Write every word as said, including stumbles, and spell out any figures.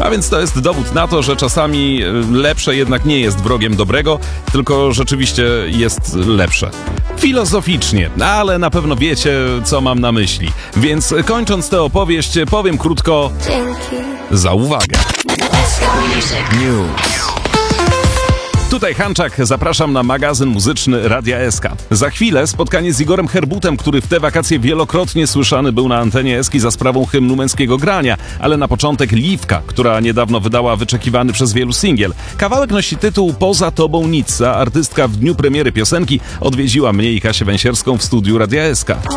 A więc to jest dowód na to, że czasami lepsze jednak nie jest wrogiem dobrego, tylko rzeczywiście jest lepsze. Filozoficznie, ale na pewno wiecie, co mam na myśli. Więc kończąc tę opowieść, powiem krótko za uwagę. News. Tutaj Hanczak, zapraszam na magazyn muzyczny Radia S K. Za chwilę spotkanie z Igorem Herbutem, który w te wakacje wielokrotnie słyszany był na antenie Eski za sprawą hymnu męskiego grania, ale na początek Liwka, która niedawno wydała wyczekiwany przez wielu singiel. Kawałek nosi tytuł Poza tobą nic, a artystka w dniu premiery piosenki odwiedziła mnie i Kasię Węsierską w studiu Radia S K.